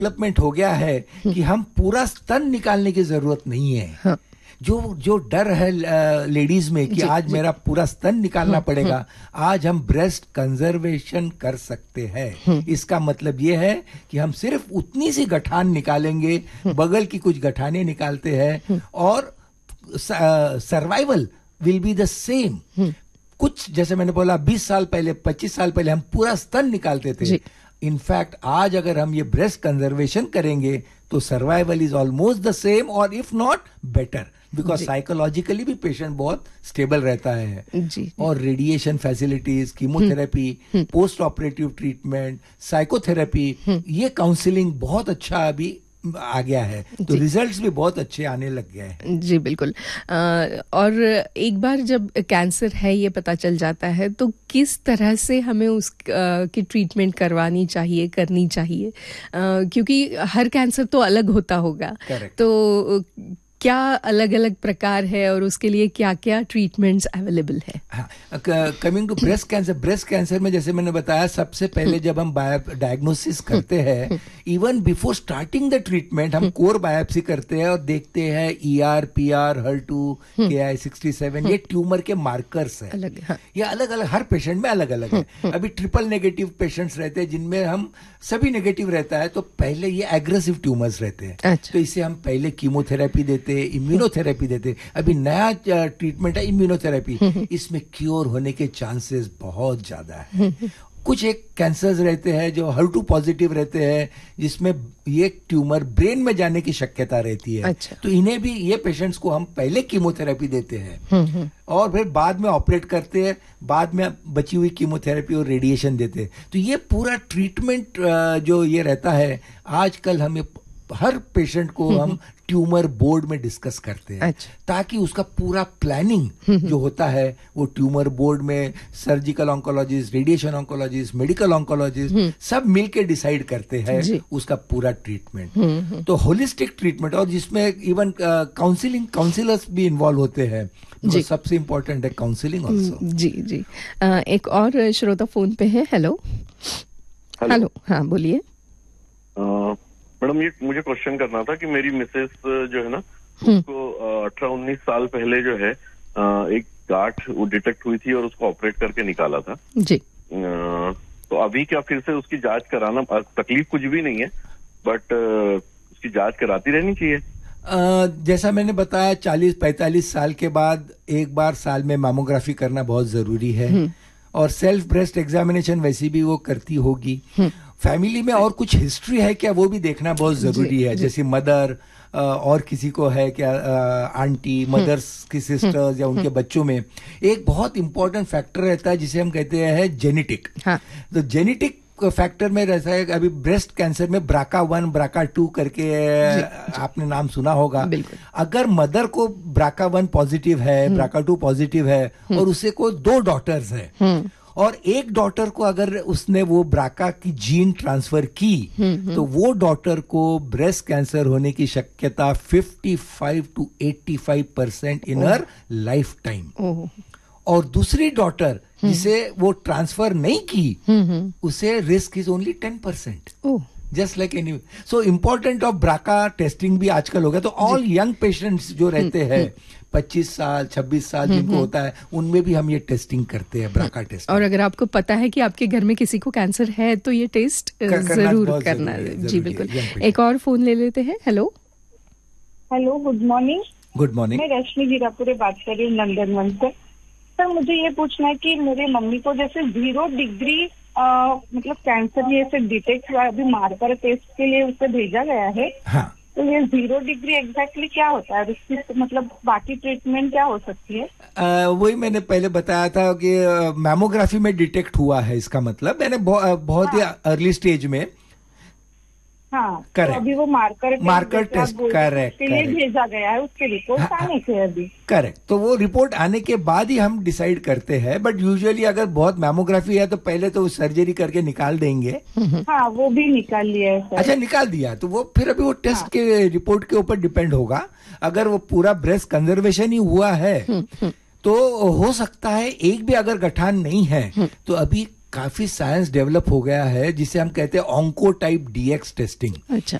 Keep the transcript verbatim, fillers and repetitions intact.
Development हो गया है कि हम पूरा स्तन निकालने की जरूरत नहीं है। हाँ। जो जो डर है लेडीज में कि जी, आज जी, मेरा पूरा स्तन निकालना हुँ, पड़ेगा, हुँ, आज हम ब्रेस्ट कंजर्वेशन कर सकते हैं। इसका मतलब ये है कि हम सिर्फ उतनी सी गठान निकालेंगे, बगल की कुछ गठाने निकालते हैं और survival will be the same. कुछ जैसे मैंने बोला बीस साल पहले, पच्चीस साल पहले हम पूरा स्तन निकालते थे। इनफैक्ट आज अगर हम ये ब्रेस्ट कंजर्वेशन करेंगे तो survival is almost the same और if not better, because psychologically भी पेशेंट बहुत स्टेबल रहता है। जी, और radiation facilities, chemotherapy, post operative treatment, psychotherapy, ये काउंसलिंग बहुत अच्छा अभी आ गया है, तो रिजल्ट्स भी बहुत अच्छे आने लग गए हैं। जी बिल्कुल। आ, और एक बार जब कैंसर है ये पता चल जाता है तो किस तरह से हमें उस आ, की ट्रीटमेंट करवानी चाहिए, करनी चाहिए, आ, क्योंकि हर कैंसर तो अलग होता होगा। Correct. तो क्या अलग अलग प्रकार है और उसके लिए क्या क्या ट्रीटमेंट्स अवेलेबल है? Coming to breast cancer, breast cancer में जैसे मैंने बताया सबसे पहले जब हम डायग्नोसिस करते हैं, even before starting the treatment हम कोर बायोप्सी करते हैं और देखते हैं E R, P R, her to, के आई सिक्सटी सेवन, ये ट्यूमर के मार्कर्स है। अलग, हाँ। ये अलग अलग हर पेशेंट में अलग अलग है। अभी ट्रिपल नेगेटिव पेशेंट्स रहते हैं जिनमें हम सभी नेगेटिव रहता है, तो पहले ये एग्रेसिव ट्यूमर्स रहते हैं। अच्छा। तो इसे हम पहले कीमोथेरेपी देते, इम्यूनोथेरेपी देते। अभी नया ट्रीटमेंट है इम्यूनोथेरेपी, इसमें क्योर होने के चांसेस बहुत ज्यादा है। कुछ एक कैंसर्स रहते हैं जो हर टू पॉजिटिव रहते हैं, जिसमें ये ट्यूमर ब्रेन में जाने की शक्यता रहती है। अच्छा। तो इन्हें भी, ये पेशेंट्स को हम पहले कीमोथेरेपी देते हैं और फिर बाद में ऑपरेट करते हैं, बाद में बची हुई कीमोथेरेपी और रेडिएशन देते हैं। तो ये पूरा ट्रीटमेंट जो ये रहता है, आजकल हमें हर पेशेंट को हम ट्यूमर बोर्ड में डिस्कस करते हैं। अच्छा। ताकि उसका पूरा प्लानिंग जो होता है वो ट्यूमर बोर्ड में surgical oncologist, radiation oncologist, medical oncologist सब मिलके डिसाइड करते हैं उसका पूरा ट्रीटमेंट। तो होलिस्टिक ट्रीटमेंट, और जिसमें इवन काउंसलिंग काउंसलर्स भी इन्वॉल्व होते हैं, जो सबसे इंपॉर्टेंट है काउंसलिंग ऑल्सो। जी जी। आ, एक और श्रोता फोन पे है। हेलो हेलो, हाँ बोलिए। मैडम, ये मुझे क्वेश्चन करना था कि मेरी मिसेस जो है ना, उसको अठारह उन्नीस साल पहले जो है एक गांठ वो डिटेक्ट हुई थी और उसको ऑपरेट करके निकाला था। जी। तो अभी क्या फिर से उसकी जांच कराना, तकलीफ कुछ भी नहीं है, बट उसकी जांच कराती रहनी चाहिए? Uh, जैसा मैंने बताया चालीस पैंतालीस साल के बाद एक बार साल में मैमोग्राफी करना बहुत जरूरी है, और सेल्फ ब्रेस्ट एग्जामिनेशन वैसे भी वो करती होगी। फैमिली में और कुछ हिस्ट्री है क्या, वो भी देखना बहुत जरूरी है। जैसे मदर और किसी को है क्या, आंटी, मदर्स की सिस्टर्स या उनके बच्चों में एक बहुत इंपॉर्टेंट फैक्टर रहता है जिसे हम कहते हैं जेनेटिक। हाँ। तो जेनेटिक फैक्टर में रहता है, अभी ब्रेस्ट कैंसर में ब्राका वन, ब्राका टू करके जी, जी, आपने नाम सुना होगा। अगर मदर को ब्राका वन पॉजिटिव है, ब्राका टू पॉजिटिव है और उसे को दो डॉटर्स है और एक डॉटर को अगर उसने वो ब्राका की जीन ट्रांसफर की, तो वो डॉटर को ब्रेस्ट कैंसर होने की शक्यता पचपन टू पचासी percent in her life time. और दूसरी डॉटर जिसे वो ट्रांसफर नहीं की, उसे risk is only ten percent, just like any. So important of BRCA testing भी आजकल हो गया। तो ऑल यंग पेशेंट्स जो रहते हैं पच्चीस साल छब्बीस साल जिनको होता है, उनमें भी हम ये टेस्टिंग करते हैं, ब्राका टेस्ट। और अगर आपको पता है कि आपके घर में किसी को कैंसर है तो ये टेस्ट जरूर करना है। जी बिल्कुल। एक और फोन ले लेते हैं। Hello hello, good morning. Good morning. मैं रश्मि जीरापुरे बात कर रही हूँ नंदनवन से। सर, मुझे ये पूछना है कि मेरे मम्मी को जैसे जीरो डिग्री आ, मतलब कैंसर ये से डिटेक्ट हुआ, अभी मार्कर टेस्ट के लिए उसे भेजा गया है। हाँ। तो ये जीरो डिग्री एग्जैक्टली क्या होता है, इसकी मतलब बाकी ट्रीटमेंट क्या हो सकती है? आ, वही मैंने पहले बताया था कि मैमोग्राफी में डिटेक्ट हुआ है, इसका मतलब मैंने बहु, बहुत हाँ। ही अर्ली स्टेज में। हाँ, तो अभी वो मार्कर मार्कर टेस्ट करेक्ट के लिए भेजा गया है, उसके रिपोर्ट हाँ, आने से अभी। करेक्ट। तो वो रिपोर्ट आने के बाद ही हम डिसाइड करते हैं, बट यूजुअली अगर बहुत मैमोग्राफी है तो पहले तो सर्जरी करके निकाल देंगे। हाँ, वो भी निकाल लिया है सर। अच्छा, निकाल दिया तो वो फिर अभी वो टेस्ट हाँ। के रिपोर्ट के ऊपर डिपेंड होगा। अगर वो पूरा ब्रेस्ट कंजर्वेशन ही हुआ है तो हो सकता है एक भी अगर गठान नहीं है तो अभी काफी साइंस डेवलप हो गया है जिसे हम कहते हैं ऑन्को टाइप डीएक्स टेस्टिंग। अच्छा।